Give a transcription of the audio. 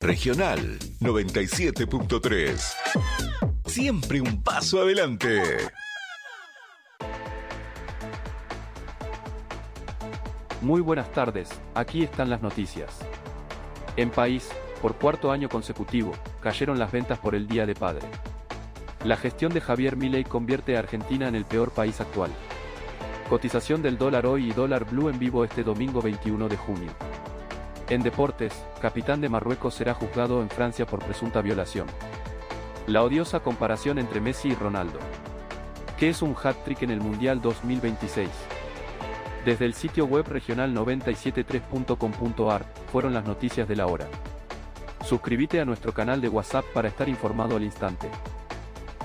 Regional 97.3. Siempre un paso adelante. Muy buenas tardes, aquí están las noticias. En país, por cuarto año consecutivo, cayeron las ventas por el Día de Padre. La gestión de Javier Milei convierte a Argentina en el peor país actual. Cotización del dólar hoy y dólar blue en vivo este domingo 21 de junio. En deportes, capitán de Marruecos será juzgado en Francia por presunta violación. La odiosa comparación entre Messi y Ronaldo. ¿Qué es un hat-trick en el Mundial 2026? Desde el sitio web regional973.com.ar, fueron las noticias de la hora. Suscríbete a nuestro canal de WhatsApp para estar informado al instante.